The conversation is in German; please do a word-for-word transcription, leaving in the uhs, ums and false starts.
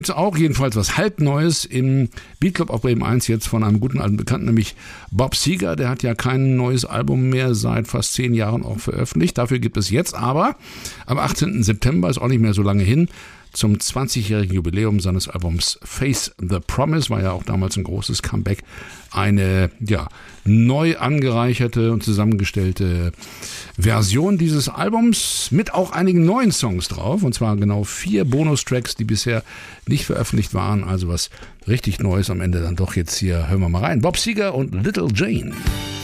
Ist auch jedenfalls was halbneues im Beatclub auf Bremen eins jetzt von einem guten alten Bekannten, nämlich Bob Seger. Der hat ja kein neues Album mehr seit fast zehn Jahren auch veröffentlicht. Dafür gibt es jetzt aber am achtzehnten September, ist auch nicht mehr so lange hin, zum zwanzigjährigen Jubiläum seines Albums Face the Promise, war ja auch damals ein großes Comeback, eine ja neu angereicherte und zusammengestellte Version dieses Albums mit auch einigen neuen Songs drauf, und zwar genau vier Bonustracks, die bisher nicht veröffentlicht waren, also was richtig Neues am Ende dann doch jetzt hier. Hören wir mal rein. Bob Seger und Little Jane.